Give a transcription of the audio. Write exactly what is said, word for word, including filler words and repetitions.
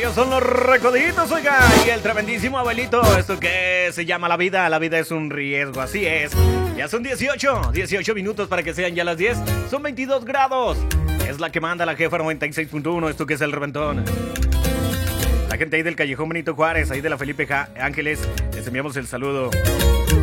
Ellos son los Recoditos, oiga, y el tremendísimo Abelito. Esto que se llama la vida, la vida es un riesgo, así es. Ya son dieciocho, dieciocho minutos para que sean ya las diez. Son veintidós grados. Es la que manda la jefa noventa y seis punto uno, esto que es el Reventón. La gente ahí del Callejón Benito Juárez, ahí de la Felipe ja Ángeles, les enviamos el saludo.